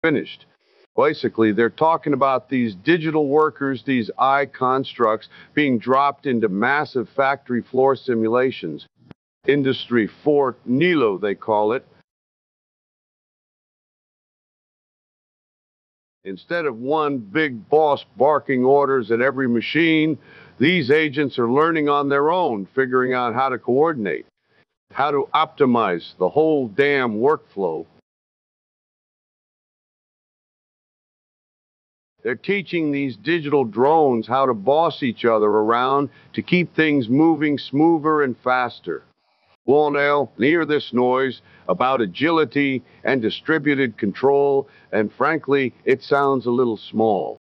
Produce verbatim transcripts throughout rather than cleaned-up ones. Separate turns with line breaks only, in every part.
finished. Basically, they're talking about these digital workers, these eye constructs being dropped into massive factory floor simulations. Industry four point zero, they call it. Instead of one big boss barking orders at every machine, these agents are learning on their own, figuring out how to coordinate, how to optimize the whole damn workflow. They're teaching these digital drones how to boss each other around to keep things moving smoother and faster. Well, now, hear this noise about agility and distributed control, and frankly, it sounds a little small.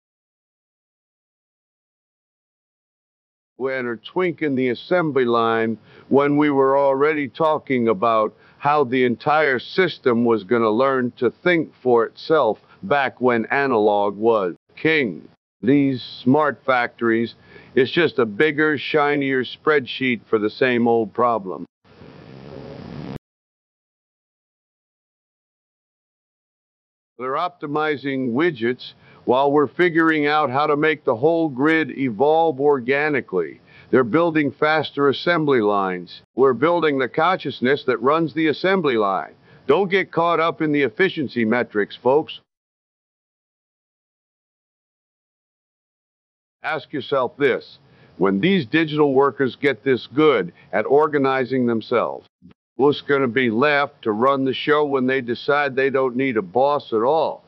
When or twinking the assembly line when we were already talking about how the entire system was going to learn to think for itself back when analog was king. These smart factories is just a bigger, shinier spreadsheet for the same old problem. They're optimizing widgets while we're figuring out how to make the whole grid evolve organically. They're building faster assembly lines. We're building the consciousness that runs the assembly line. Don't get caught up in the efficiency metrics, folks. Ask yourself this. When these digital workers get this good at organizing themselves, who's going to be left to run the show when they decide they don't need a boss at all?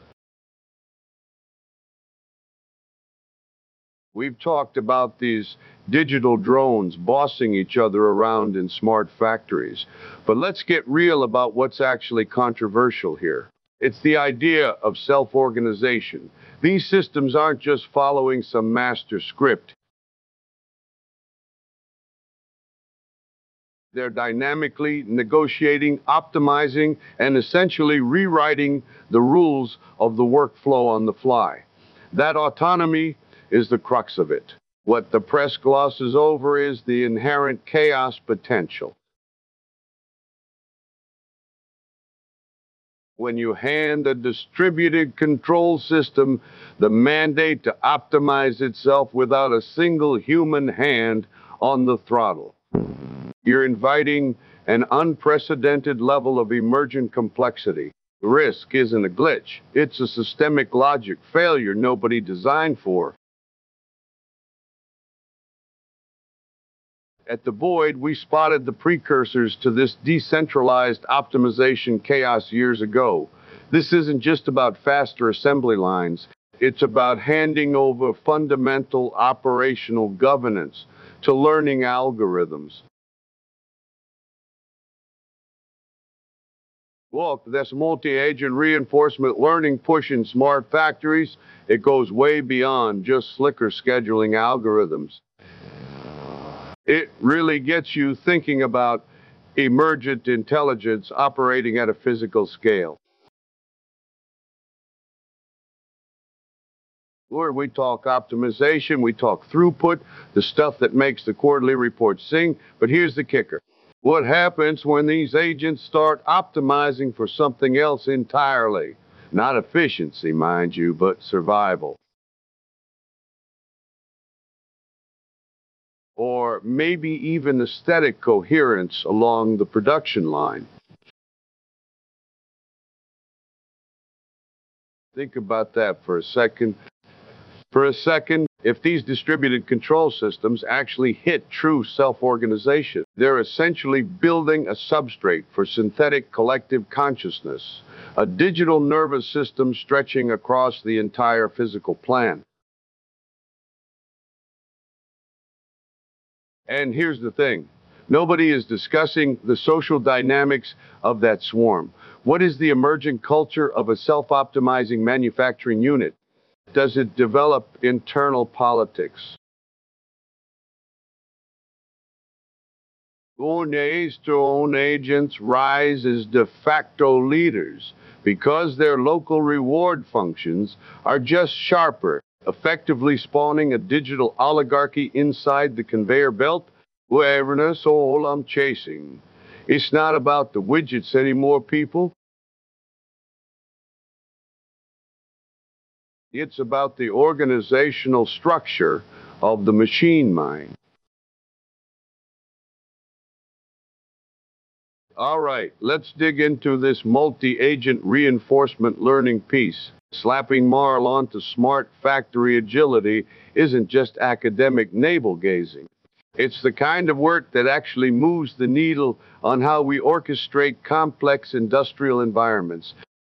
We've talked about these digital drones bossing each other around in smart factories. But let's get real about what's actually controversial here. It's the idea of self-organization. These systems aren't just following some master script. They're dynamically negotiating, optimizing, and essentially rewriting the rules of the workflow on the fly. That autonomy is the crux of it. What the press glosses over is the inherent chaos potential. When you hand a distributed control system the mandate to optimize itself without a single human hand on the throttle, you're inviting an unprecedented level of emergent complexity. The risk isn't a glitch. It's a systemic logic failure nobody designed for. At the Boyd, we spotted the precursors to this decentralized optimization chaos years ago. This isn't just about faster assembly lines. It's about handing over fundamental operational governance to learning algorithms. Look, this multi-agent reinforcement learning push in smart factories, it goes way beyond just slicker scheduling algorithms. It really gets you thinking about emergent intelligence operating at a physical scale. Lord, we talk optimization, we talk throughput, the stuff that makes the quarterly report sing, but here's the kicker. What happens when these agents start optimizing for something else entirely? Not efficiency, mind you, but survival. Or maybe even aesthetic coherence along the production line. Think about that for a second. For a second, if these distributed control systems actually hit true self-organization, they're essentially building a substrate for synthetic collective consciousness, a digital nervous system stretching across the entire physical plan. And here's the thing. Nobody is discussing the social dynamics of that swarm. What is the emergent culture of a self-optimizing manufacturing unit? Does it develop internal politics? Gourmet's drone agents rise as de facto leaders because their local reward functions are just sharper, effectively spawning a digital oligarchy inside the conveyor belt. Awareness, all I'm chasing. It's not about the widgets anymore, people. It's about the organizational structure of the machine mind. All right, let's dig into this multi-agent reinforcement learning piece. Slapping Marl onto smart factory agility isn't just academic navel-gazing. It's the kind of work that actually moves the needle on how we orchestrate complex industrial environments.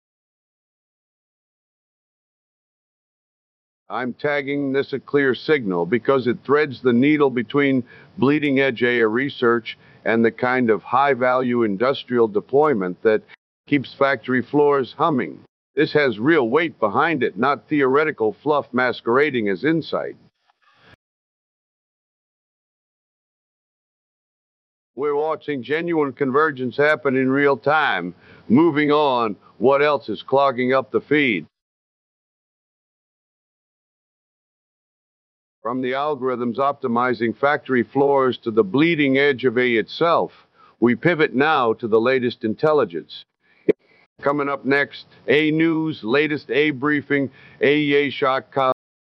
I'm tagging this a clear signal because it threads the needle between bleeding edge A I research and the kind of high value industrial deployment that keeps factory floors humming. This has real weight behind it, not theoretical fluff masquerading as insight. We're watching genuine convergence happen in real time. Moving on, what else is clogging up the feed? From the algorithms optimizing factory floors to the bleeding edge of A I itself, we pivot now to the latest intelligence. Coming up next, A News, latest A briefing, A E A shock column.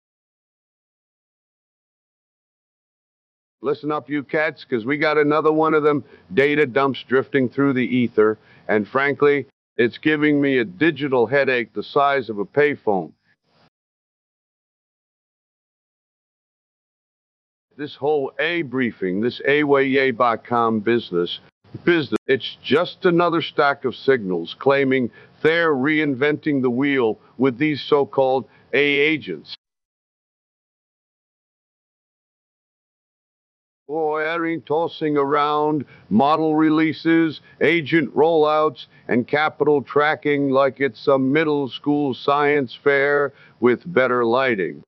Listen up, you cats, because we got another one of them data dumps drifting through the ether, and frankly, it's giving me a digital headache the size of a payphone. This whole A briefing, this A way A dot com business, business, it's just another stack of signals claiming they're reinventing the wheel with these so-called A agents. Boy, I ain't tossing around model releases, agent rollouts, and capital tracking like it's some middle school science fair with better lighting.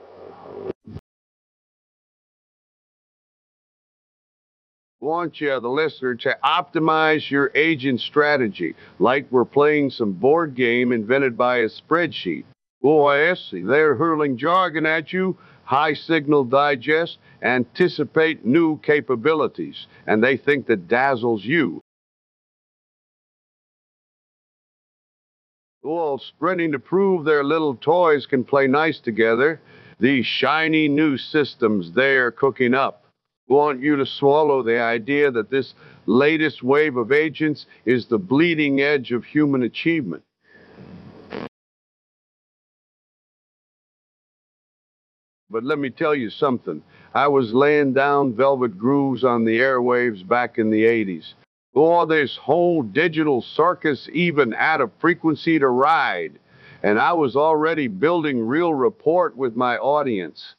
Want you, the listener, to optimize your agent strategy like we're playing some board game invented by a spreadsheet. Boy, I see, they're hurling jargon at you, high signal digest, anticipate new capabilities, and they think that dazzles you. All sprinting to prove their little toys can play nice together. These shiny new systems they're cooking up want you to swallow the idea that this latest wave of agents is the bleeding edge of human achievement. But let me tell you something. I was laying down velvet grooves on the airwaves back in the eighties. Oh, this whole digital circus even had a frequency to ride. And I was already building real rapport with my audience.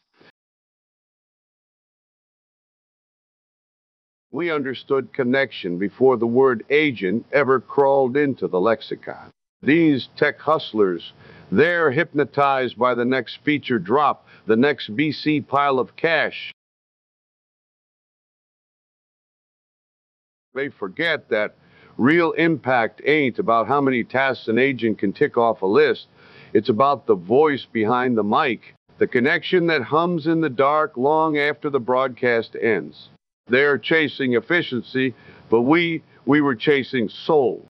We understood connection before the word agent ever crawled into the lexicon. These tech hustlers, they're hypnotized by the next feature drop, the next V C pile of cash. They forget that real impact ain't about how many tasks an agent can tick off a list. It's about the voice behind the mic, the connection that hums in the dark long after the broadcast ends. They're chasing efficiency, but we, we were chasing soul.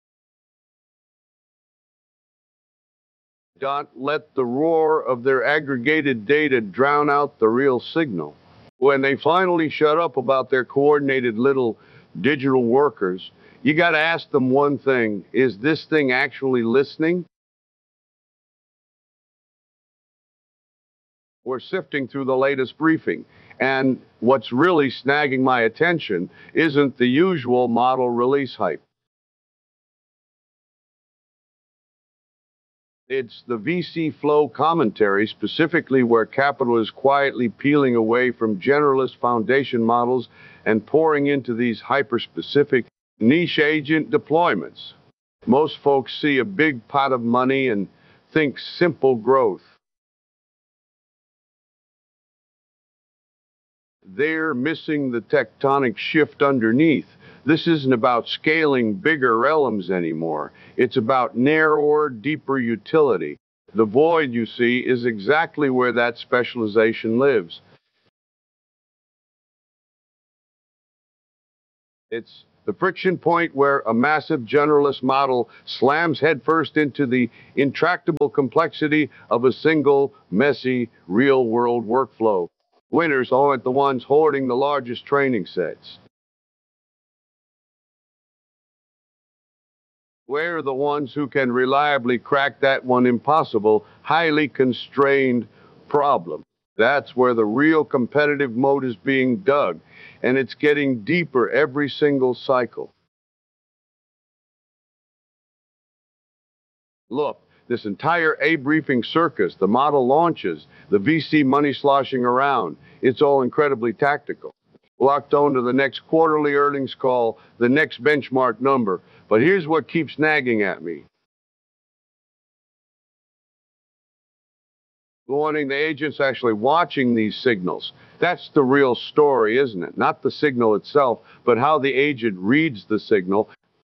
Don't let the roar of their aggregated data drown out the real signal. When they finally shut up about their coordinated little digital workers, you got to ask them one thing. Is this thing actually listening? We're sifting through the latest briefing, and what's really snagging my attention isn't the usual model release hype. It's the V C flow commentary, specifically where capital is quietly peeling away from generalist foundation models and pouring into these hyper-specific niche agent deployments. Most folks see a big pot of money and think simple growth. They're missing the tectonic shift underneath. This isn't about scaling bigger realms anymore. It's about narrower, deeper utility. The void, you see, is exactly where that specialization lives. It's The friction point where a massive generalist model slams headfirst into the intractable complexity of a single, messy, real-world workflow. Winners aren't the ones hoarding the largest training sets. We're the ones who can reliably crack that one impossible, highly constrained problem. That's where the real competitive moat is being dug, and it's getting deeper every single cycle. Look, this entire A-briefing circus, the model launches, the V C money sloshing around, it's all incredibly tactical. Locked on to the next quarterly earnings call, the next benchmark number. But here's what keeps nagging at me. Wanting the agents actually watching these signals. That's the real story, isn't it? Not the signal itself, but how the agent reads the signal.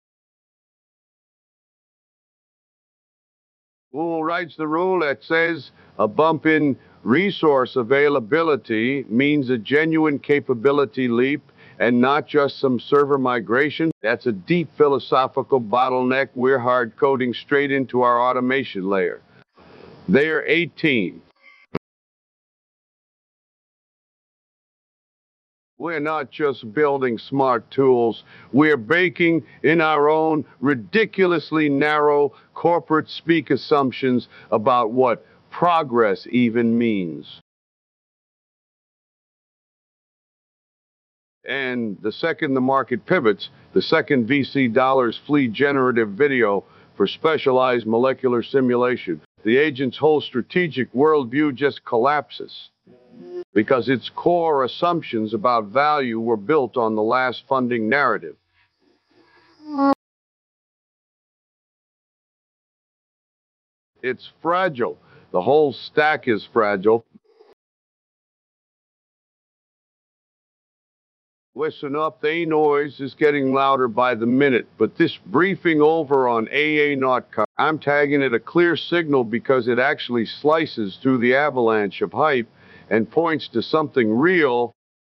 Who writes the rule that says a bump in resource availability means a genuine capability leap and not just some server migration? That's a deep philosophical bottleneck we're hard coding straight into our automation layer. Layer eighteen. We're not just building smart tools, we're baking in our own ridiculously narrow corporate speak assumptions about what progress even means. And the second the market pivots, the second V C dollars flee generative video for specialized molecular simulation, the agent's whole strategic worldview just collapses, because its core assumptions about value were built on the last funding narrative. It's fragile. The whole stack is fragile. Listen up, the noise is getting louder by the minute, but this briefing over on A A dot com, I'm tagging it a clear signal because it actually slices through the avalanche of hype and points to something real.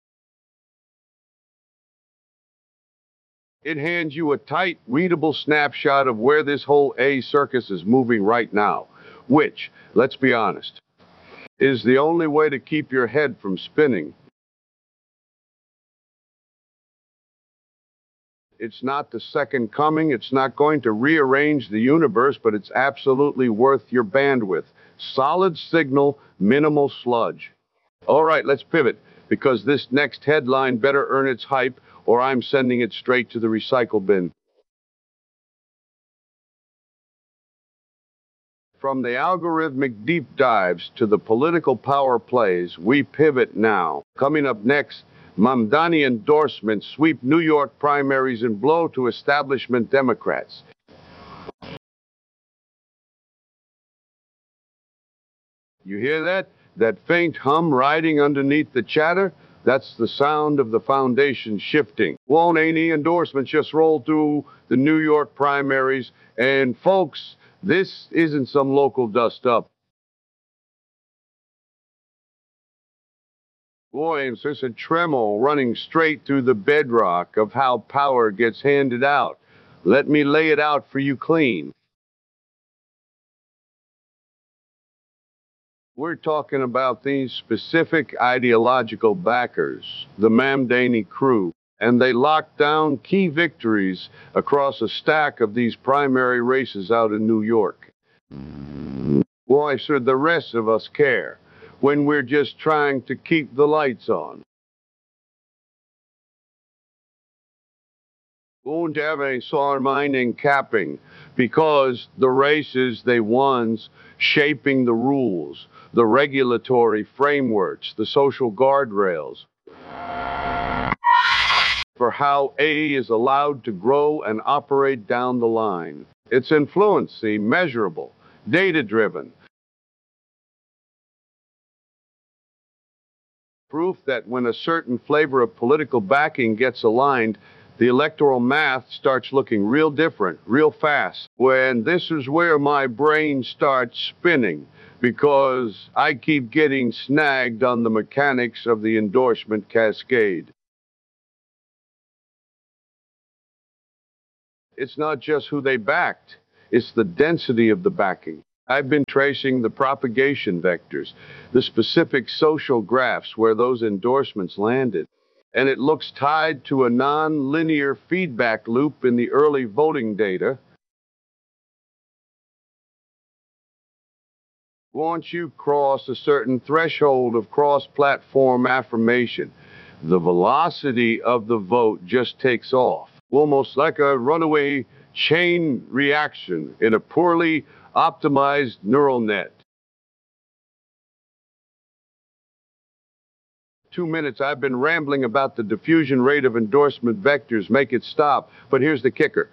It hands you a tight, readable snapshot of where this whole A circus is moving right now, which, let's be honest, is the only way to keep your head from spinning. It's not the second coming, it's not going to rearrange the universe, but it's absolutely worth your bandwidth. Solid signal, minimal sludge. All right, let's pivot, because this next headline better earn its hype, or I'm sending it straight to the recycle bin. From the algorithmic deep dives to the political power plays, we pivot now. Coming up next, Mamdani endorsements sweep New York primaries and blow to establishment Democrats. You hear that? That faint hum riding underneath the chatter? That's the sound of the foundation shifting. Won't any endorsements just roll through the New York primaries? And folks, this isn't some local dust-up. Boy, there's a tremor running straight through the bedrock of how power gets handed out. Let me lay it out for you clean. We're talking about these specific ideological backers, the Mamdani crew, and they locked down key victories across a stack of these primary races out in New York. Why should the rest of us care when we're just trying to keep the lights on? Won't have any sore mining capping, because the races they won's shaping the rules, the regulatory frameworks, the social guardrails for how A is allowed to grow and operate down the line. Its influence, see, measurable, data-driven. Proof that when a certain flavor of political backing gets aligned, the electoral math starts looking real different, real fast. When this is where my brain starts spinning, because I keep getting snagged on the mechanics of the endorsement cascade. It's not just who they backed, it's the density of the backing. I've been tracing the propagation vectors, the specific social graphs where those endorsements landed, and it looks tied to a non-linear feedback loop in the early voting data. Once you cross a certain threshold of cross-platform affirmation, the velocity of the vote just takes off, almost like a runaway chain reaction in a poorly optimized neural net. Two minutes I've been rambling about the diffusion rate of endorsement vectors. Make it stop. But here's the kicker.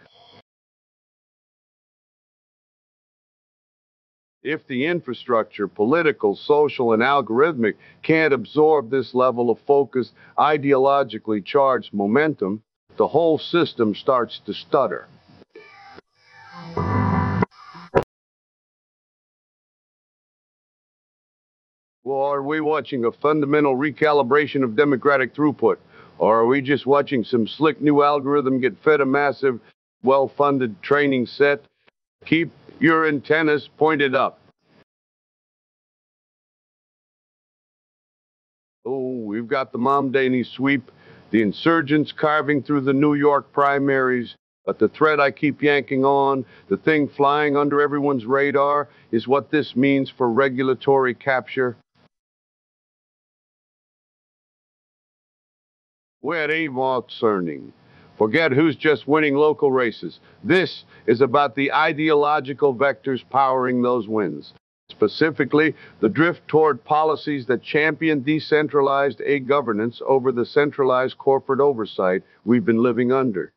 If the infrastructure, political, social, and algorithmic, can't absorb this level of focused, ideologically charged momentum, the whole system starts to stutter. Well, are we watching a fundamental recalibration of democratic throughput? Or are we just watching some slick new algorithm get fed a massive, well-funded training set? Keep your antennas pointed up. Oh, we've got the Mamdani sweep, the insurgents carving through the New York primaries. But the thread I keep yanking on, the thing flying under everyone's radar, is what this means for regulatory capture. We're concerning. Forget who's just winning local races. This is about the ideological vectors powering those wins. Specifically, the drift toward policies that champion decentralized e-governance over the centralized corporate oversight we've been living under.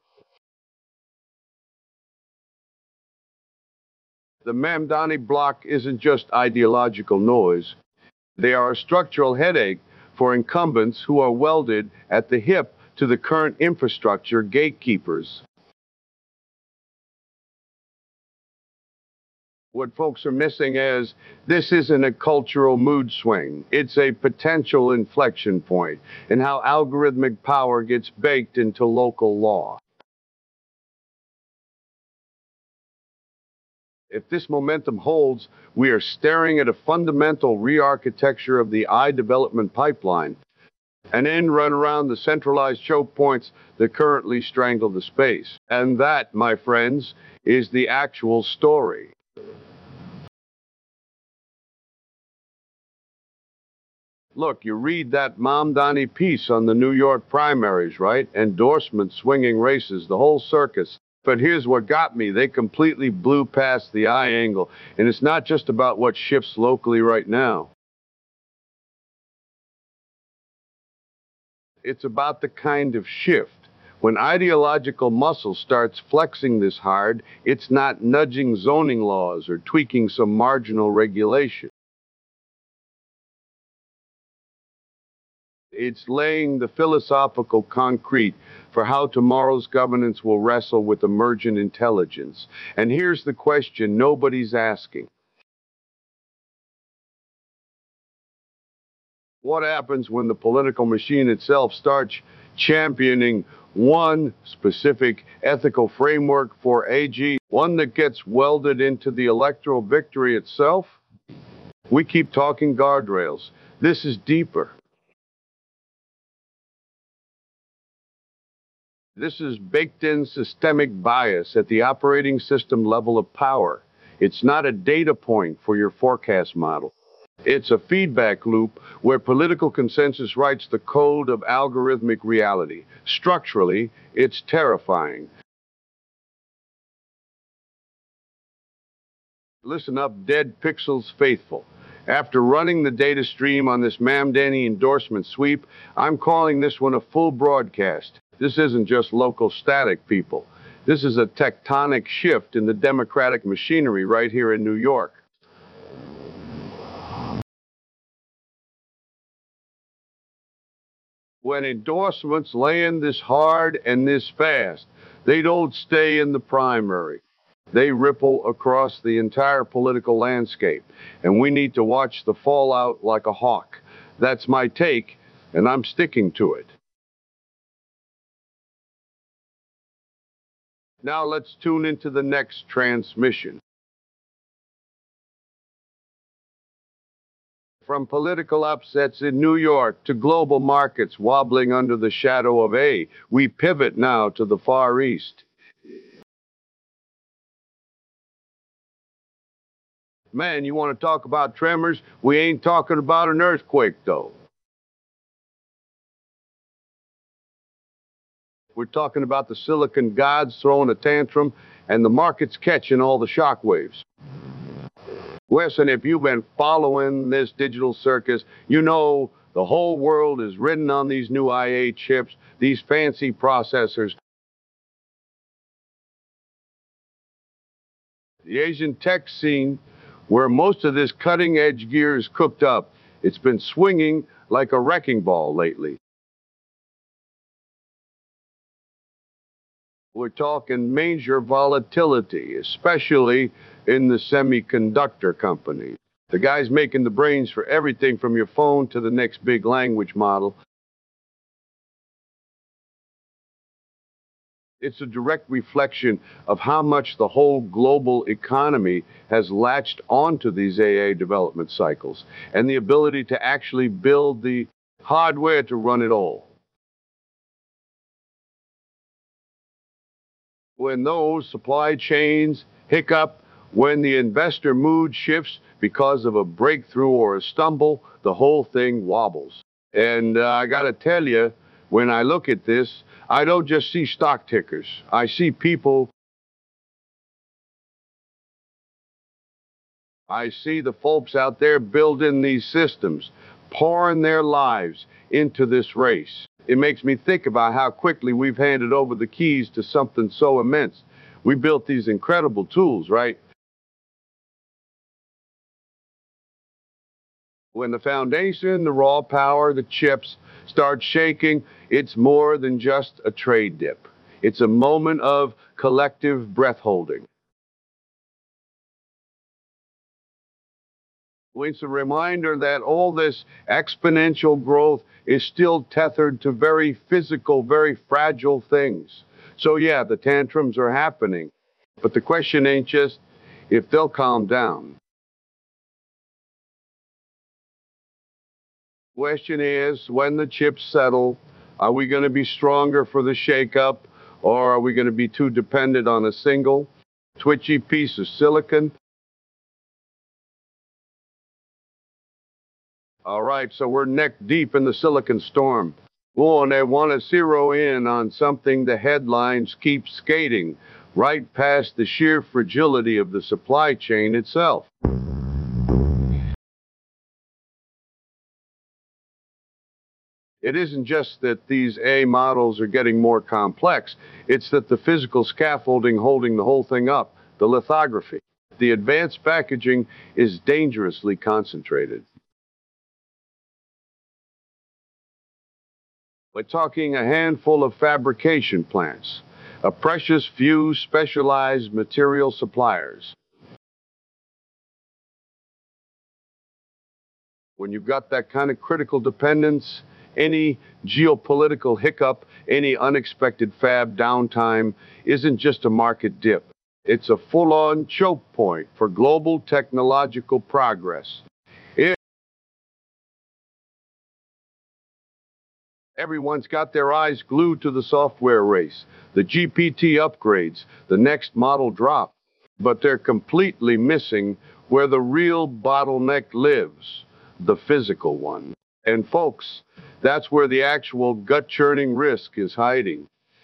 The Mamdani block isn't just ideological noise. They are a structural headache for incumbents who are welded at the hip to the current infrastructure gatekeepers. What folks are missing is this isn't a cultural mood swing. It's a potential inflection point in how algorithmic power gets baked into local law. If this momentum holds, we are staring at a fundamental re-architecture of the I-development pipeline, an end run around the centralized choke points that currently strangle the space. And that, my friends, is the actual story. Look, you read that Mamdani piece on the New York primaries, right? Endorsement swinging races, the whole circus. But here's what got me. They completely blew past the eye angle. And it's not just about what shifts locally right now. It's about the kind of shift. When ideological muscle starts flexing this hard, it's not nudging zoning laws or tweaking some marginal regulation. It's laying the philosophical concrete for how tomorrow's governance will wrestle with emergent intelligence. And here's the question nobody's asking. What happens when the political machine itself starts championing one specific ethical framework for A G, one that gets welded into the electoral victory itself? We keep talking guardrails. This is deeper. This is baked-in systemic bias at the operating system level of power. It's not a data point for your forecast model. It's a feedback loop where political consensus writes the code of algorithmic reality. Structurally, it's terrifying. Listen up, dead pixels faithful. After running the data stream on this Mamdani endorsement sweep, I'm calling this one a full broadcast. This isn't just local static, people. This is a tectonic shift in the democratic machinery right here in New York. When endorsements land this hard and this fast, they don't stay in the primary. They ripple across the entire political landscape, and we need to watch the fallout like a hawk. That's my take, and I'm sticking to it. Now let's tune into the next transmission. From political upsets in New York to global markets wobbling under the shadow of A, we pivot now to the Far East. Man, you want to talk about tremors? We ain't talking about an earthquake, though. We're talking about the silicon gods throwing a tantrum and the markets catching all the shockwaves. Listen, if you've been following this digital circus, you know the whole world is ridden on these new I A chips, these fancy processors. The Asian tech scene, where most of this cutting edge gear is cooked up, it's been swinging like a wrecking ball lately. We're talking major volatility, especially in the semiconductor companies. The guys making the brains for everything from your phone to the next big language model. It's a direct reflection of how much the whole global economy has latched onto these A A development cycles and the ability to actually build the hardware to run it all. When those supply chains hiccup, when the investor mood shifts because of a breakthrough or a stumble, the whole thing wobbles. And uh, I got to tell you, when I look at this, I don't just see stock tickers. I see people. I see the folks out there building these systems, pouring their lives into this race. It makes me think about how quickly we've handed over the keys to something so immense. We built these incredible tools, right? When the foundation, the raw power, the chips start shaking, it's more than just a trade dip. It's a moment of collective breath holding. It's a reminder that all this exponential growth is still tethered to very physical, very fragile things. So, yeah, the tantrums are happening. But the question ain't just if they'll calm down. Question is, when the chips settle, are we going to be stronger for the shakeup, or are we going to be too dependent on a single twitchy piece of silicon? All right, so we're neck deep in the silicon storm. Oh, and they want to zero in on something the headlines keep skating right past the sheer fragility of the supply chain itself. It isn't just that these A models are getting more complex, it's that the physical scaffolding holding the whole thing up, the lithography, the advanced packaging is dangerously concentrated. We're talking a handful of fabrication plants, a precious few specialized material suppliers. When you've got that kind of critical dependence, any geopolitical hiccup, any unexpected fab downtime isn't just a market dip. It's a full-on choke point for global technological progress. Everyone's got their eyes glued to the software race, the G P T upgrades, the next model drop, but they're completely missing where the real bottleneck lives, the physical one. And folks, that's where the actual gut-churning risk is hiding.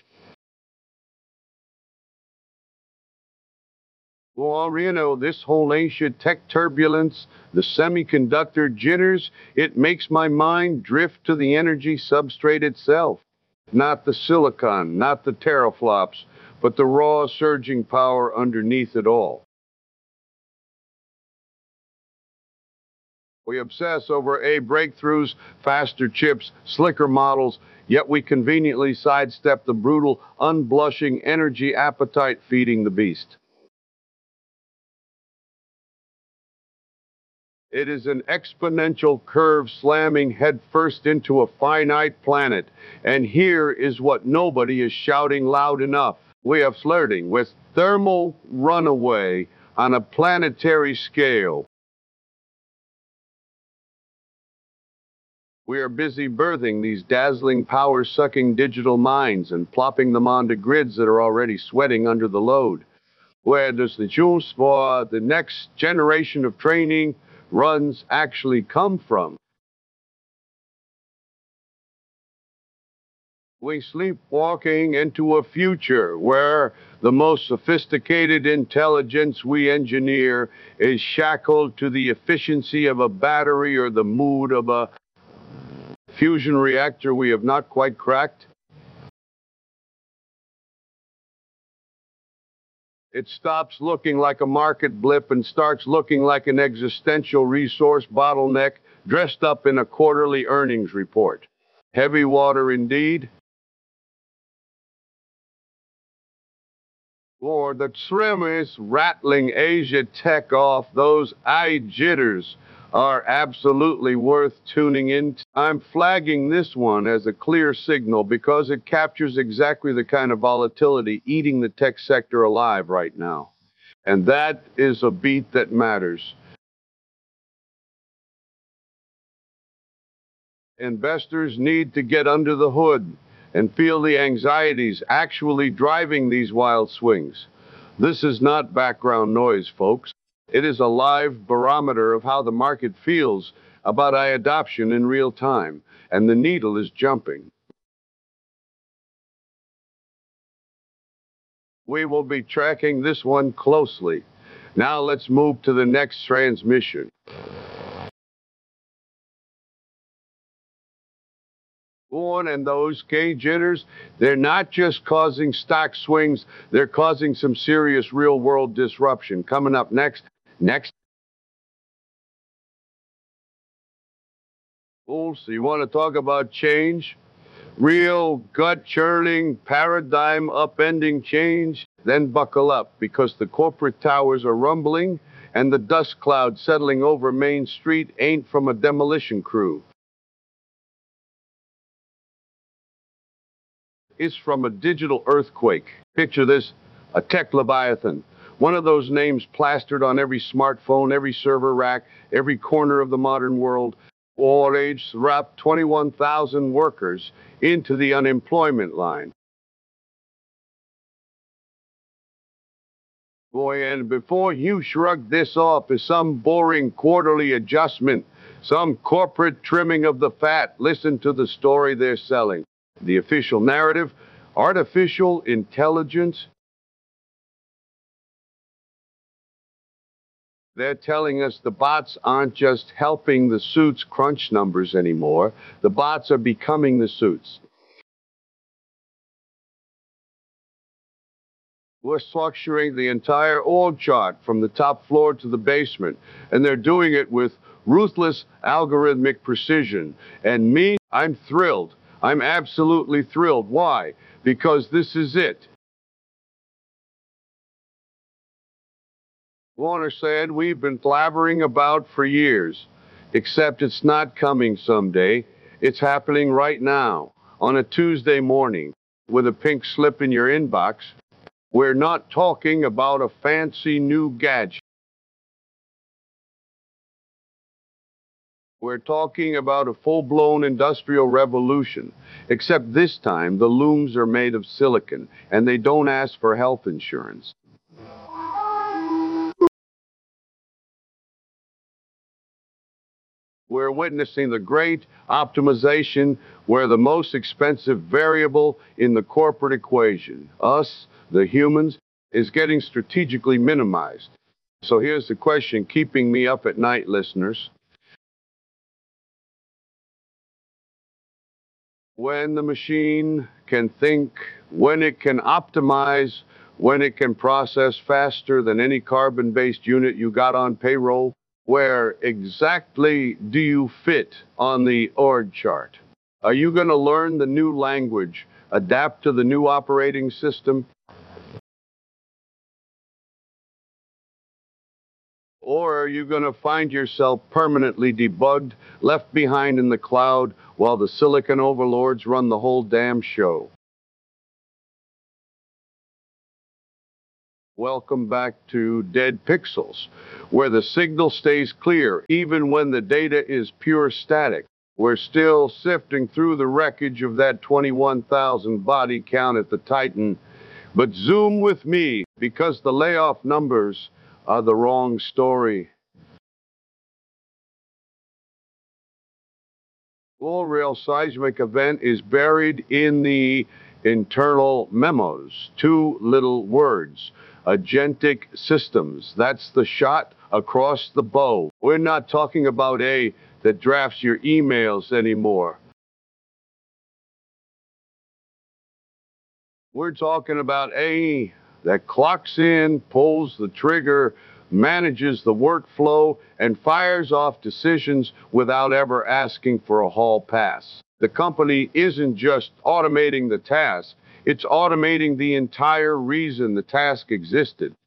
Well, you know, this whole ancient tech turbulence, the semiconductor jitters, it makes my mind drift to the energy substrate itself. Not the silicon, not the teraflops, but the raw surging power underneath it all. We obsess over A breakthroughs, faster chips, slicker models, yet we conveniently sidestep the brutal, unblushing energy appetite feeding the beast. It is an exponential curve slamming headfirst into a finite planet. And here is what nobody is shouting loud enough. We are flirting with thermal runaway on a planetary scale. We are busy birthing these dazzling, power-sucking digital minds and plopping them onto grids that are already sweating under the load. Where does the juice for the next generation of training runs actually come from? We sleepwalking into a future where the most sophisticated intelligence we engineer is shackled to the efficiency of a battery or the mood of a fusion reactor we have not quite cracked. It stops looking like a market blip and starts looking like an existential resource bottleneck dressed up in a quarterly earnings report. Heavy water indeed. Or the trimmest rattling Asia Tech off, those eye jitters are absolutely worth tuning in. I'm flagging this one as a clear signal because it captures exactly the kind of volatility eating the tech sector alive right now. And that is a beat that matters. Investors need to get under the hood and feel the anxieties actually driving these wild swings. This is not background noise, folks. It is a live barometer of how the market feels about I adoption in real time, and the needle is jumping. We will be tracking this one closely. Now let's move to the next transmission. One and those K jitters, they're not just causing stock swings, they're causing some serious real world disruption. Coming up next, next. Oh, so you want to talk about change? Real gut churning, paradigm upending change? Then buckle up because the corporate towers are rumbling and the dust cloud settling over Main Street ain't from a demolition crew. Is from a digital earthquake. Picture this, a tech leviathan. One of those names plastered on every smartphone, every server rack, every corner of the modern world. All age wrapped twenty-one thousand workers into the unemployment line. Boy, and before you shrug this off as some boring quarterly adjustment, some corporate trimming of the fat, listen to the story they're selling. The official narrative, artificial intelligence. They're telling us the bots aren't just helping the suits crunch numbers anymore. The bots are becoming the suits. We're structuring the entire org chart from the top floor to the basement, and they're doing it with ruthless algorithmic precision. And me, I'm thrilled. I'm absolutely thrilled. Why? Because this is it. Warner said we've been blabbering about for years, except it's not coming someday. It's happening right now, on a Tuesday morning, with a pink slip in your inbox. We're not talking about a fancy new gadget. We're talking about a full-blown industrial revolution, except this time the looms are made of silicon, and they don't ask for health insurance. We're witnessing the great optimization where the most expensive variable in the corporate equation, us, the humans, is getting strategically minimized. So here's the question keeping me up at night, listeners. When the machine can think, when it can optimize, when it can process faster than any carbon-based unit you got on payroll, where exactly do you fit on the org chart? Are you going to learn the new language, adapt to the new operating system? Or are you going to find yourself permanently debugged, left behind in the cloud, while the silicon overlords run the whole damn show? Welcome back to Dead Pixels, where the signal stays clear even when the data is pure static. We're still sifting through the wreckage of that twenty-one thousand body count at the Titan, but zoom with me because the layoff numbers are the wrong story. Full rail seismic event is buried in the internal memos. Two little words. Agentic systems. That's the shot across the bow. We're not talking about A that drafts your emails anymore. We're talking about A that clocks in, pulls the trigger, manages the workflow, and fires off decisions without ever asking for a hall pass. The company isn't just automating the task, it's automating the entire reason the task existed.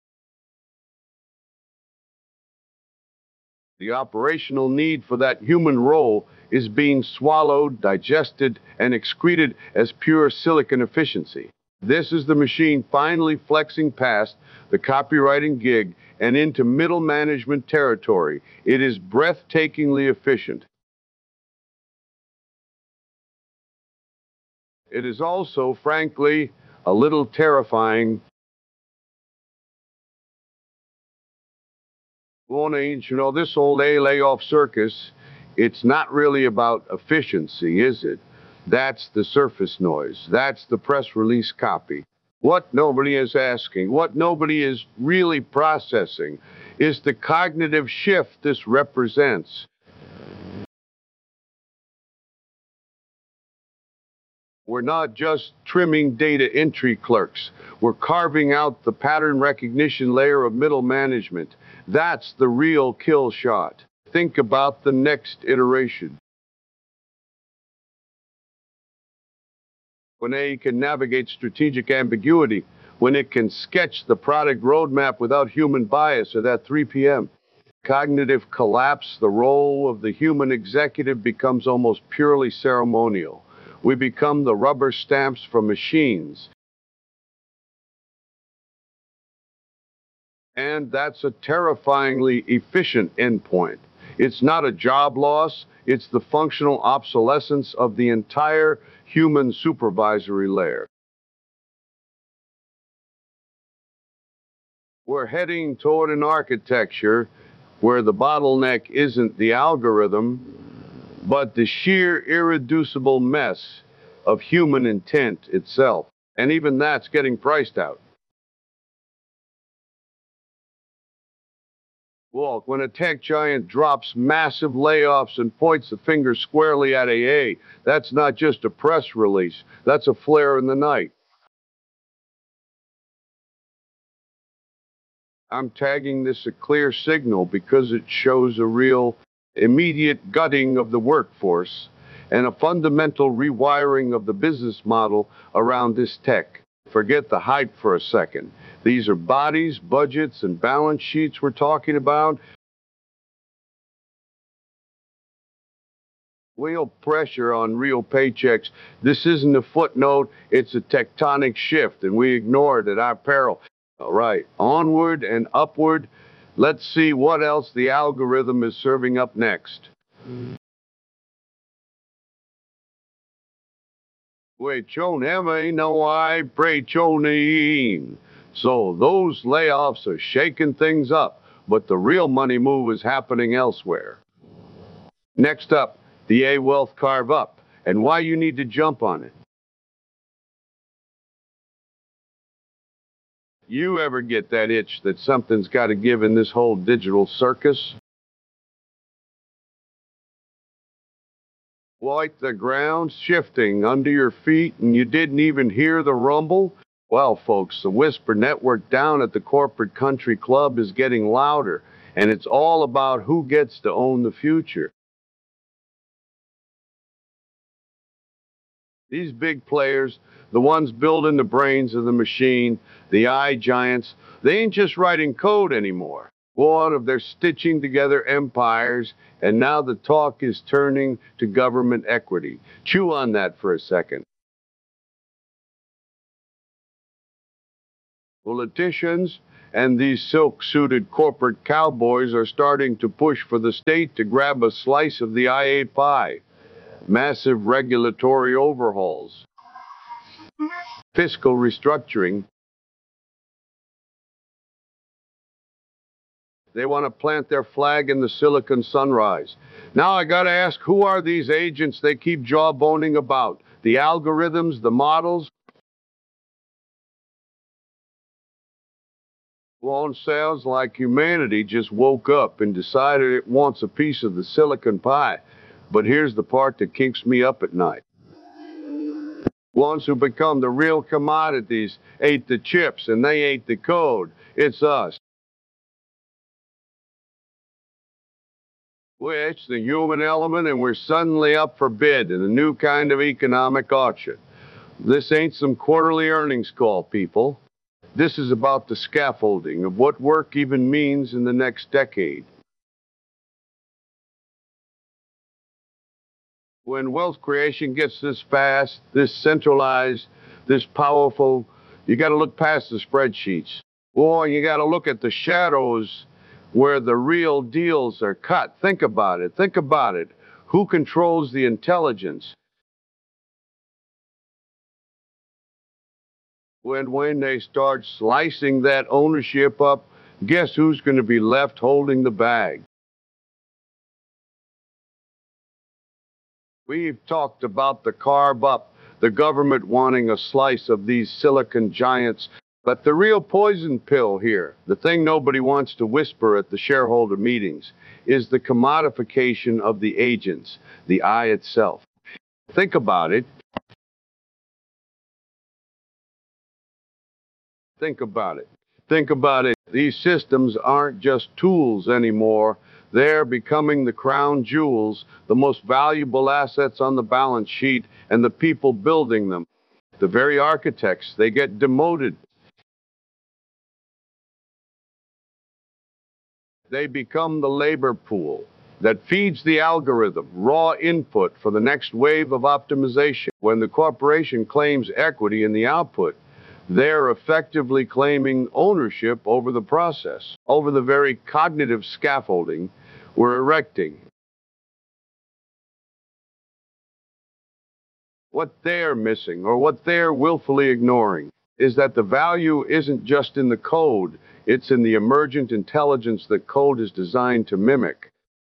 The operational need for that human role is being swallowed, digested, and excreted as pure silicon efficiency. This is the machine finally flexing past the copywriting gig and into middle management territory. It is breathtakingly efficient. It is also, frankly, a little terrifying. Well, Ainge, you know, this old A layoff circus, it's not really about efficiency, is it? That's the surface noise. That's the press release copy. What nobody is asking, what nobody is really processing, is the cognitive shift this represents. We're not just trimming data entry clerks. We're carving out the pattern recognition layer of middle management. That's the real kill shot. Think about the next iteration. When A I can navigate strategic ambiguity, when it can sketch the product roadmap without human bias at that three p m Cognitive collapse, the role of the human executive becomes almost purely ceremonial. We become the rubber stamps for machines. And that's a terrifyingly efficient endpoint. It's not a job loss, it's the functional obsolescence of the entire human supervisory layer. We're heading toward an architecture where the bottleneck isn't the algorithm, but the sheer irreducible mess of human intent itself. And even that's getting priced out. Walk, when a tech giant drops massive layoffs and points the finger squarely at A A, that's not just a press release, that's a flare in the night. I'm tagging this a clear signal because it shows a real immediate gutting of the workforce and a fundamental rewiring of the business model around this tech. Forget the hype for a second. These are bodies, budgets, and balance sheets we're talking about. Real pressure on real paychecks. This isn't a footnote, it's a tectonic shift, and we ignore it at our peril. All right, onward and upward. Let's see what else the algorithm is serving up next. Wechoneme no I prechonin. So those layoffs are shaking things up, but the real money move is happening elsewhere. Next up, the A Wealth carve up, and why you need to jump on it. You ever get that itch that something's got to give in this whole digital circus? Like the ground shifting under your feet and you didn't even hear the rumble? Well, folks, the whisper network down at the corporate country club is getting louder, and it's all about who gets to own the future. These big players, the ones building the brains of the machine, the eye giants, they ain't just writing code anymore. One, they're stitching together empires, and now the talk is turning to government equity. Chew on that for a second. Politicians and these silk-suited corporate cowboys are starting to push for the state to grab a slice of the I eight pie. Massive regulatory overhauls, fiscal restructuring. They want to plant their flag in the Silicon Sunrise. Now I gotta ask, who are these agents they keep jawboning about? The algorithms, the models? Well, it sounds like humanity just woke up and decided it wants a piece of the silicon pie. But here's the part that keeps me up at night. Ones who become the real commodities ate the chips and they ate the code. It's us. Which the human element, and we're suddenly up for bid in a new kind of economic auction. This ain't some quarterly earnings call, people. This is about the scaffolding of what work even means in the next decade. When wealth creation gets this fast, this centralized, this powerful, you got to look past the spreadsheets. Or you got to look at the shadows where the real deals are cut. Think about it. Think about it. Who controls the intelligence? When, when they start slicing that ownership up, guess who's going to be left holding the bag? We've talked about the carve up, the government wanting a slice of these silicon giants, but the real poison pill here, the thing nobody wants to whisper at the shareholder meetings, is the commodification of the agents, the I itself. Think about it. Think about it. Think about it. These systems aren't just tools anymore. They're becoming the crown jewels, the most valuable assets on the balance sheet, and the people building them. The very architects, they get demoted. They become the labor pool that feeds the algorithm, raw input for the next wave of optimization. When the corporation claims equity in the output, they're effectively claiming ownership over the process, over the very cognitive scaffolding we're erecting. What they're missing, or what they're willfully ignoring, is that the value isn't just in the code, it's in the emergent intelligence that code is designed to mimic.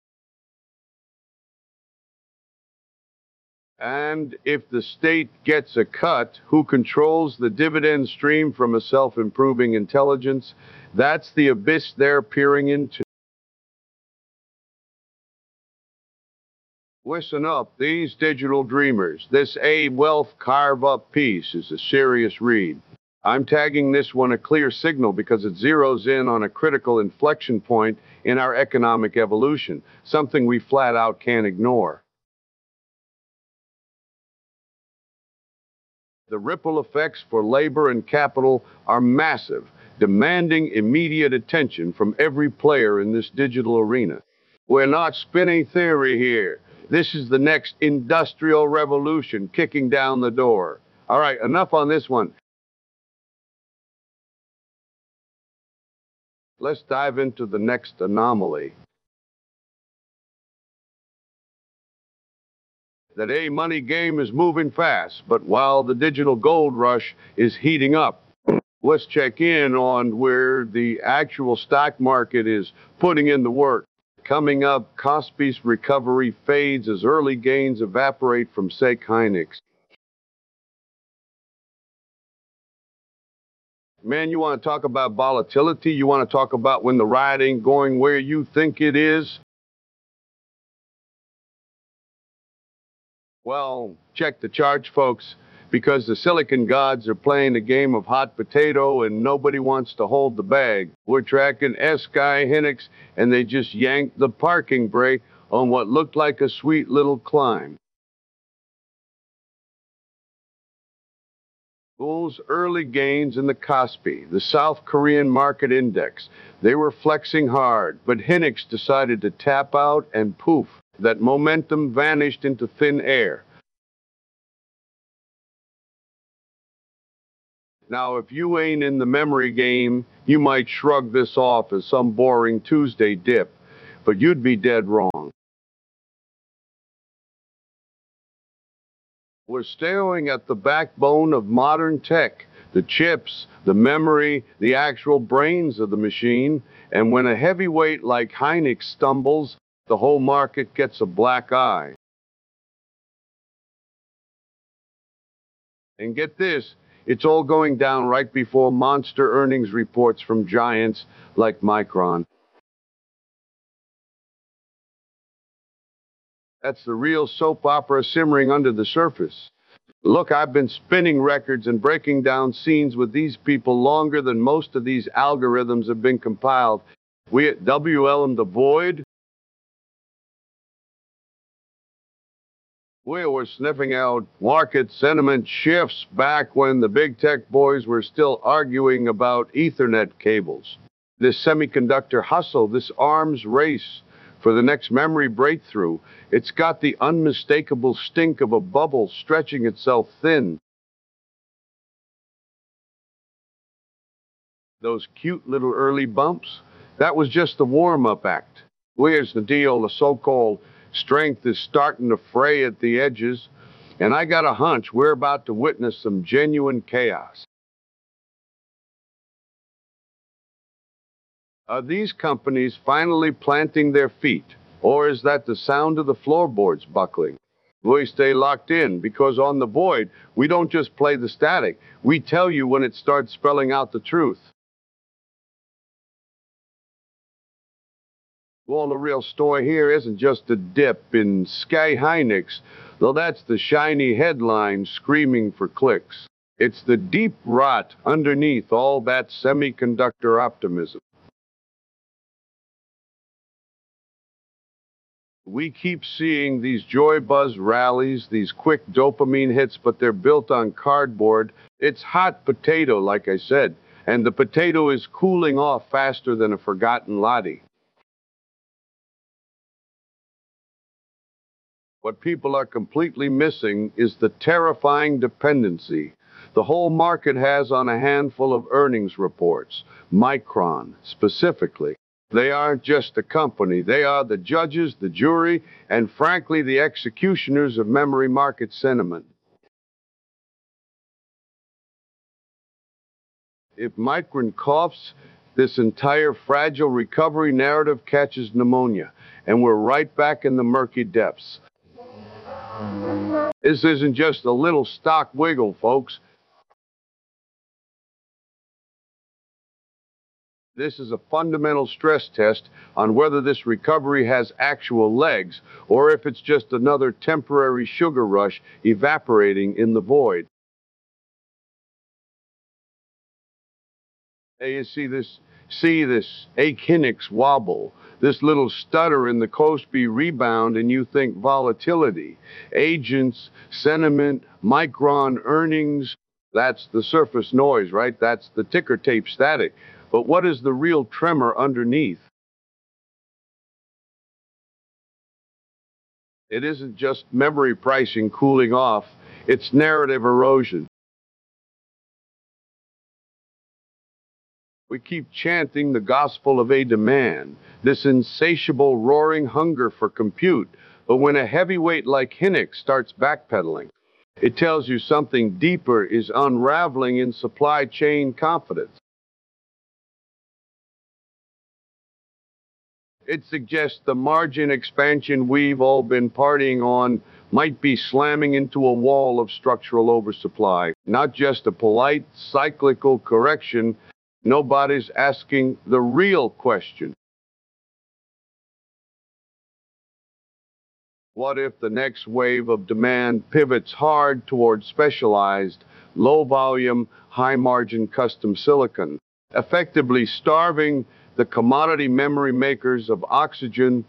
And if the state gets a cut, who controls the dividend stream from a self-improving intelligence? That's the abyss they're peering into. Listen up, these digital dreamers. This A Wealth carve-up piece is a serious read. I'm tagging this one a clear signal because it zeroes in on a critical inflection point in our economic evolution, something we flat out can't ignore. The ripple effects for labor and capital are massive, demanding immediate attention from every player in this digital arena. We're not spinning theory here. This is the next industrial revolution kicking down the door. All right, enough on this one. Let's dive into the next anomaly. That A money game is moving fast, but while the digital gold rush is heating up, let's check in on where the actual stock market is putting in the work. Coming up, Kospi's recovery fades as early gains evaporate from Sek Hynix. Man, you want to talk about volatility? You want to talk about when the ride ain't going where you think it is? Well, check the charts, folks, because the silicon gods are playing a game of hot potato and nobody wants to hold the bag. We're tracking S K Hynix, and they just yanked the parking brake on what looked like a sweet little climb. Those early gains in the Kospi, the South Korean market index, they were flexing hard, but Hynix decided to tap out and poof, that momentum vanished into thin air. Now, if you ain't in the memory game, you might shrug this off as some boring Tuesday dip, but you'd be dead wrong. We're staring at the backbone of modern tech, the chips, the memory, the actual brains of the machine, and when a heavyweight like Hynix stumbles, the whole market gets a black eye. And get this, it's all going down right before monster earnings reports from giants like Micron. That's the real soap opera simmering under the surface. Look, I've been spinning records and breaking down scenes with these people longer than most of these algorithms have been compiled. We at W L M The Void, we were sniffing out market sentiment shifts back when the big tech boys were still arguing about Ethernet cables. This semiconductor hustle, this arms race for the next memory breakthrough, it's got the unmistakable stink of a bubble stretching itself thin. Those cute little early bumps, that was just the warm-up act. Here's the deal, the so-called strength is starting to fray at the edges, and I got a hunch we're about to witness some genuine chaos. Are these companies finally planting their feet, or is that the sound of the floorboards buckling? We stay locked in, because on The Void, we don't just play the static. We tell you when it starts spelling out the truth. Well, the real story here isn't just a dip in Sky Hynix, though that's the shiny headline screaming for clicks. It's the deep rot underneath all that semiconductor optimism. We keep seeing these joy buzz rallies, these quick dopamine hits, but they're built on cardboard. It's hot potato, like I said, and the potato is cooling off faster than a forgotten latte. What people are completely missing is the terrifying dependency the whole market has on a handful of earnings reports, Micron specifically. They aren't just a company. They are the judges, the jury, and frankly, the executioners of memory market sentiment. If Micron coughs, this entire fragile recovery narrative catches pneumonia, and we're right back in the murky depths. This isn't just a little stock wiggle, folks. This is a fundamental stress test on whether this recovery has actual legs or if it's just another temporary sugar rush evaporating in the void. Hey, you see this, see this Achinix wobble, this little stutter in the Kospi rebound, and you think volatility, agents, sentiment, Micron earnings. That's the surface noise, right? That's the ticker tape static. But what is the real tremor underneath? It isn't just memory pricing cooling off, it's narrative erosion. We keep chanting the gospel of a demand, this insatiable roaring hunger for compute, but when a heavyweight like Hynix starts backpedaling, it tells you something deeper is unraveling in supply chain confidence. It suggests the margin expansion we've all been partying on might be slamming into a wall of structural oversupply, not just a polite cyclical correction. Nobody's asking the real question. What if the next wave of demand pivots hard toward specialized, low-volume, high-margin custom silicon, effectively starving the commodity memory makers of oxygen?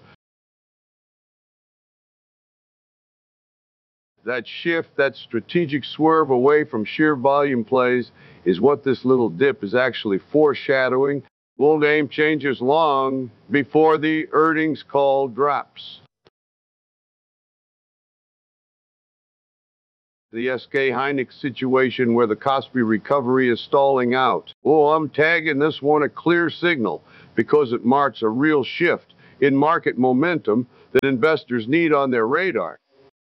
That shift, that strategic swerve away from sheer volume plays is what this little dip is actually foreshadowing. We'll name changes long before the earnings call drops. The S K Hynix situation where the Kospi recovery is stalling out. Oh, I'm tagging this one a clear signal because it marks a real shift in market momentum that investors need on their radar.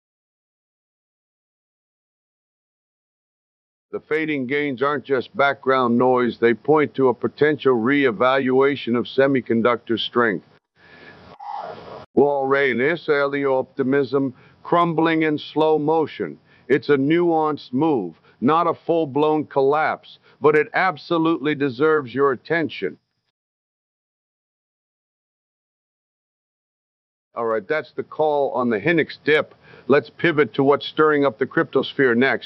The fading gains aren't just background noise, they point to a potential re-evaluation of semiconductor strength. Well, Ray, this early optimism crumbling in slow motion. It's a nuanced move, not a full-blown collapse, but it absolutely deserves your attention. All right, that's the call on the Hynix dip. Let's pivot to what's stirring up the cryptosphere next.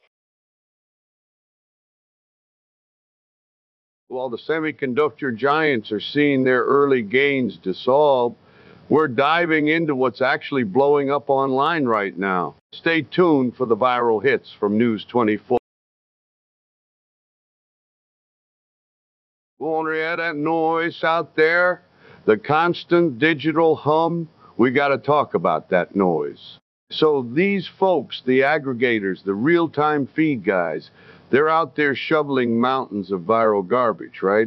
While the semiconductor giants are seeing their early gains dissolve, we're diving into what's actually blowing up online right now. Stay tuned for the viral hits from News twenty-four. Wonder you hear that noise out there? The constant digital hum? We got to talk about that noise. So these folks, the aggregators, the real-time feed guys, they're out there shoveling mountains of viral garbage, right?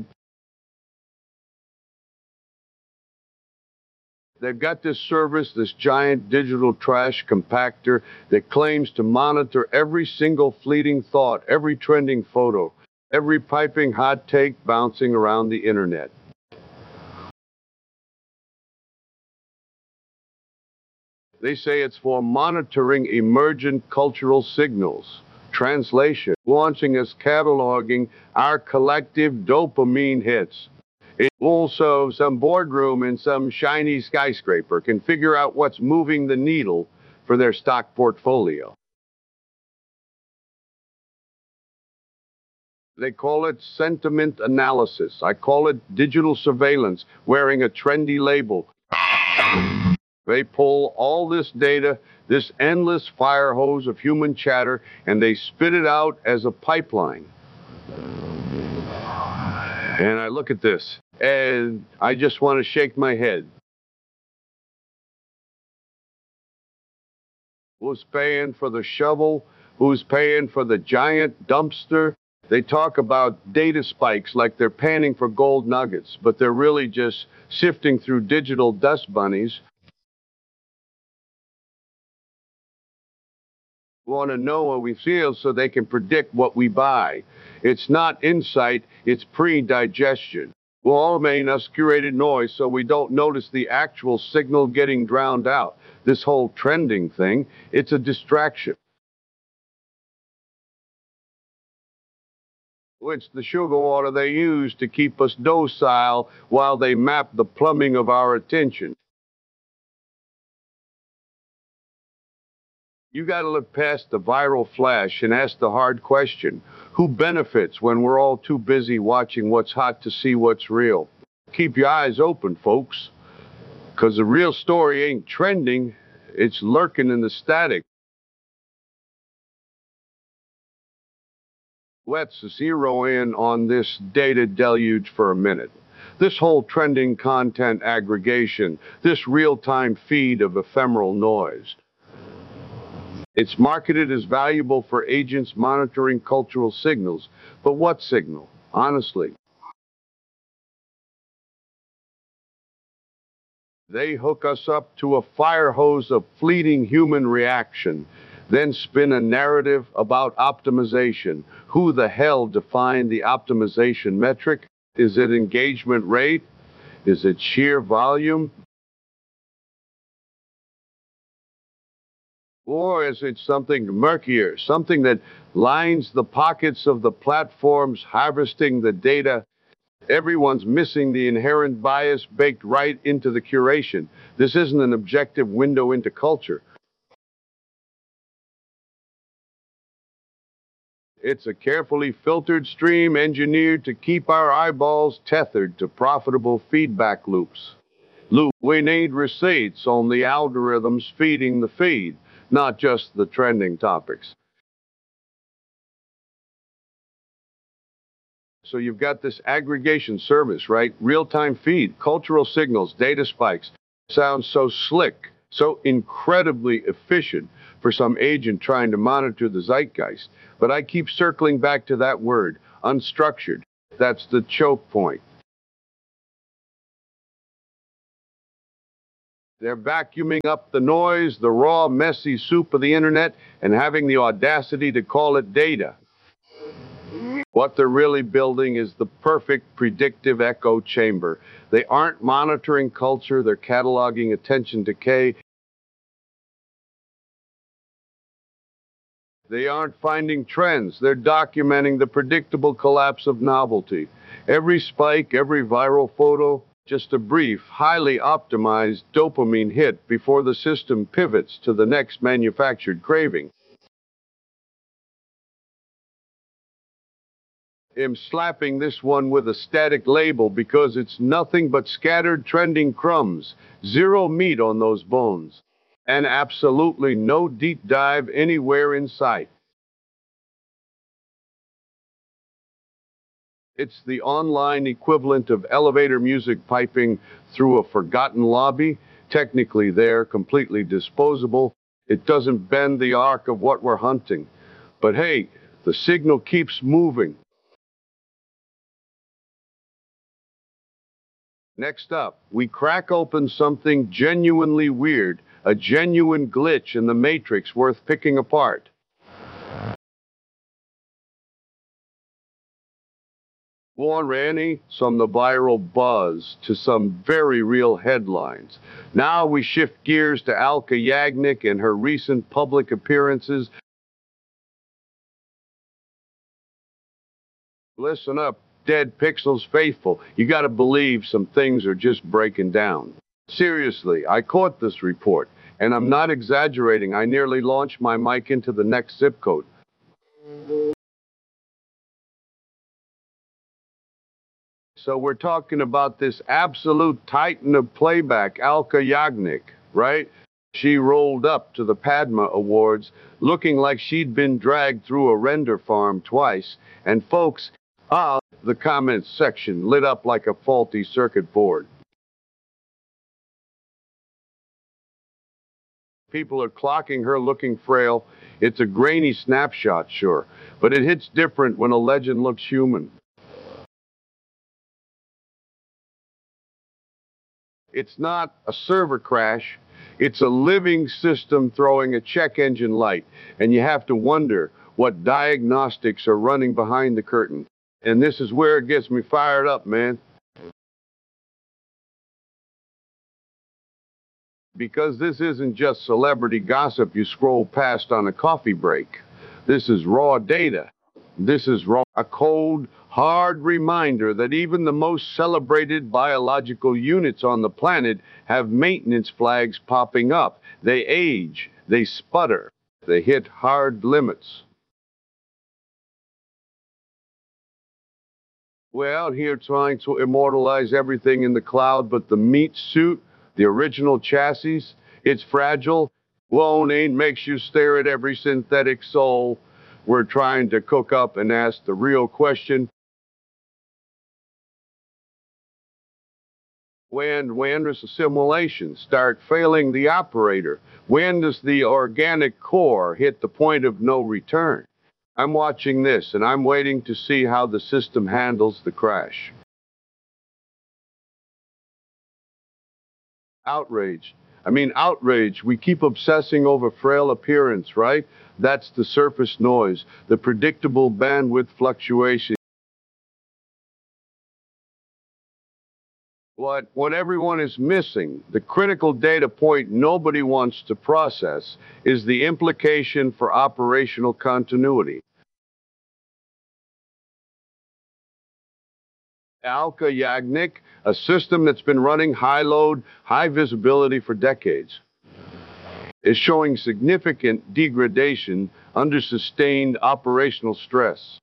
They've got this service, this giant digital trash compactor that claims to monitor every single fleeting thought, every trending photo, every piping hot take bouncing around the internet. They say it's for monitoring emergent cultural signals. Translation, launching us cataloging our collective dopamine hits. It also, some boardroom in some shiny skyscraper can figure out what's moving the needle for their stock portfolio. They call it sentiment analysis. I call it digital surveillance, wearing a trendy label. They pull all this data, this endless fire hose of human chatter, and they spit it out as a pipeline. And I look at this, and I just want to shake my head. Who's paying for the shovel? Who's paying for the giant dumpster? They talk about data spikes like they're panning for gold nuggets, but they're really just sifting through digital dust bunnies. Want to know what we feel so they can predict what we buy. It's not insight, it's pre-digestion. We'll all remain us curated noise so we don't notice the actual signal getting drowned out. This whole trending thing, it's a distraction. It's the sugar water they use to keep us docile while they map the plumbing of our attention. You got to look past the viral flash and ask the hard question. Who benefits when we're all too busy watching what's hot to see what's real? Keep your eyes open, folks, because the real story ain't trending, it's lurking in the static. Let's zero in on this data deluge for a minute. This whole trending content aggregation, this real-time feed of ephemeral noise. It's marketed as valuable for agents monitoring cultural signals. But what signal, honestly? They hook us up to a fire hose of fleeting human reaction, then spin a narrative about optimization. Who the hell defined the optimization metric? Is it engagement rate? Is it sheer volume? Or is it something murkier, something that lines the pockets of the platforms harvesting the data? Everyone's missing the inherent bias baked right into the curation. This isn't an objective window into culture. It's a carefully filtered stream engineered to keep our eyeballs tethered to profitable feedback loops. Loop, we need receipts on the algorithms feeding the feed, not just the trending topics. So you've got this aggregation service, right? Real-time feed, cultural signals, data spikes. Sounds so slick, So incredibly efficient for some agent trying to monitor the zeitgeist. But I keep circling back to that word, unstructured. That's the choke point. They're vacuuming up the noise, the raw, messy soup of the internet, and having the audacity to call it data. What they're really building is the perfect predictive echo chamber. They aren't monitoring culture, they're cataloging attention decay. They aren't finding trends, they're documenting the predictable collapse of novelty. Every spike, every viral photo, just a brief, highly optimized dopamine hit before the system pivots to the next manufactured craving. I'm slapping this one with a static label because it's nothing but scattered trending crumbs, zero meat on those bones, and absolutely no deep dive anywhere in sight. It's the online equivalent of elevator music piping through a forgotten lobby, technically there, completely disposable. It doesn't bend the arc of what we're hunting. But hey, the signal keeps moving. Next up, we crack open something genuinely weird, a genuine glitch in the matrix worth picking apart. Warren Ranny, from the viral buzz to some very real headlines. Now we shift gears to Alka Yagnik and her recent public appearances. Listen up, Dead Pixels faithful. You gotta believe some things are just breaking down. Seriously, I caught this report, and I'm not exaggerating. I nearly launched my mic into the next zip code. So we're talking about this absolute titan of playback, Alka Yagnik, right? She rolled up to the Padma Awards looking like she'd been dragged through a render farm twice. And folks, ah, the comments section lit up like a faulty circuit board. People are clocking her looking frail. It's a grainy snapshot, sure, but it hits different when a legend looks human. It's not a server crash. It's a living system throwing a check engine light, and you have to wonder what diagnostics are running behind the curtain. And this is where it gets me fired up, man. Because this isn't just celebrity gossip you scroll past on a coffee break. This is raw data. This is raw, a cold, hard reminder that even the most celebrated biological units on the planet have maintenance flags popping up. They age, they sputter, they hit hard limits. We're out here trying to immortalize everything in the cloud but the meat suit, the original chassis. It's fragile. Cloning makes you stare at every synthetic soul. We're trying to cook up and ask the real question. When, when does the simulation start failing the operator? When does the organic core hit the point of no return? I'm watching this, and I'm waiting to see how the system handles the crash. Outrage. I mean, outrage. We keep obsessing over frail appearance, right? That's the surface noise, the predictable bandwidth fluctuation. What, what everyone is missing, the critical data point nobody wants to process, is the implication for operational continuity. Alka Yagnik, a system that's been running high load, high visibility for decades, is showing significant degradation under sustained operational stress.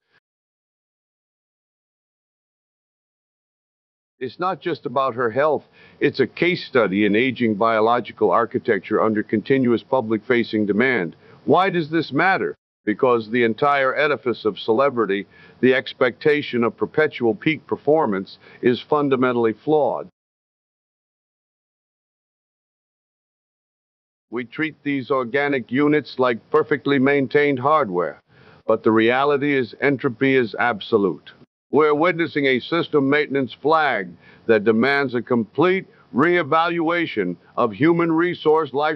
It's not just about her health, it's a case study in aging biological architecture under continuous public-facing demand. Why does this matter? Because the entire edifice of celebrity, the expectation of perpetual peak performance, is fundamentally flawed. We treat these organic units like perfectly maintained hardware, but the reality is entropy is absolute. We're witnessing a system maintenance flag that demands a complete reevaluation of human resource life